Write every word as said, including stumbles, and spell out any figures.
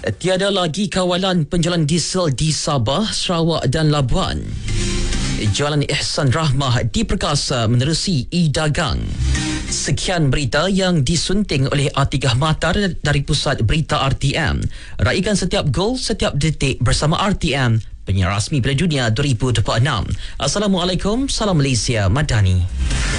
Tiada lagi kawalan penjualan diesel di Sabah, Sarawak dan Labuan. Jalan Ihsan Rahmah diperkasa menerusi e-dagang. Sekian berita yang disunting oleh Atikah Matar dari Pusat Berita R T M. Raikan setiap gol, setiap detik bersama R T M, penyiar rasmi Piala Dunia dua ribu dua puluh enam. Assalamualaikum, salam Malaysia Madani.